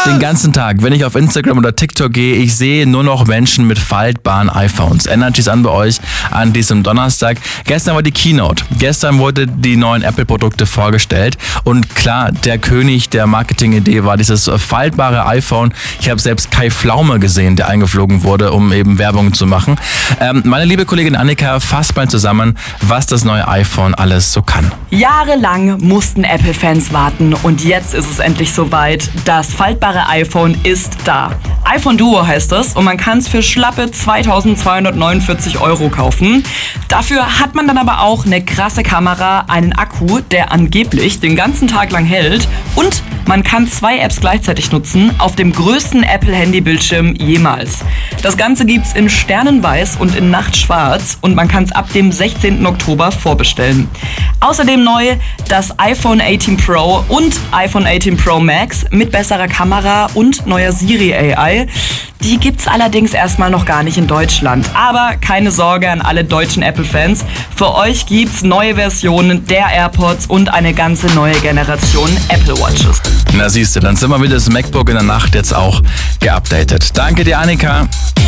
Den ganzen Tag, wenn ich auf Instagram oder TikTok gehe, ich sehe nur noch Menschen mit faltbaren iPhones. Ändert sich's an bei euch an diesem Donnerstag. Gestern war die Keynote. Gestern wurde die neuen Apple-Produkte vorgestellt. Und klar, der König der Marketing-Idee war dieses faltbare iPhone. Ich habe selbst Kai Pflaume gesehen, der eingeflogen wurde, um eben Werbung zu machen. Meine liebe Kollegin Annika fasst mal zusammen, was das neue iPhone alles so kann. Jahrelang mussten Apple-Fans warten und jetzt ist es endlich soweit. Das faltbare iPhone ist da. iPhone Duo heißt es und man kann es für schlappe 2.249 € kaufen. Dafür hat man dann aber auch eine krasse Kamera, einen Akku, der angeblich den ganzen Tag lang hält und man kann 2 Apps gleichzeitig nutzen auf dem größten Apple-Handy-Bildschirm jemals. Das Ganze gibt's in Sternenweiß und in Nachtschwarz und man kann es ab dem 16. Oktober vorbestellen. Außerdem neu das iPhone 18 Pro und iPhone 18 Pro Max mit besserer Kamera und neuer Siri AI. Die gibt's allerdings erstmal noch gar nicht in Deutschland. Aber keine Sorge an alle deutschen Apple-Fans. Für euch gibt's neue Versionen der AirPods und eine ganze neue Generation Apple Watches. Na siehst du, dann sind wir wieder das MacBook in der Nacht jetzt auch geupdatet. Danke dir, Annika.